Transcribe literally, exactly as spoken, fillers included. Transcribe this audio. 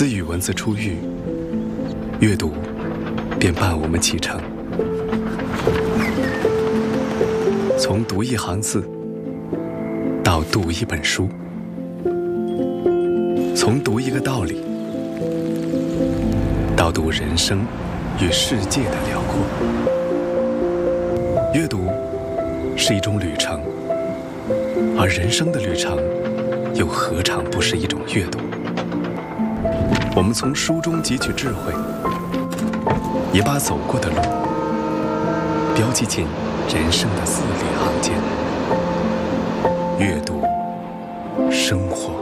自语文字初遇，阅读便伴我们启程。从读一行字到读一本书，从读一个道理到读人生与世界的辽阔。阅读是一种旅程，而人生的旅程又何尝不是一种阅读？我们从书中汲取智慧，也把走过的路标记进人生的字里行间。阅读，生活。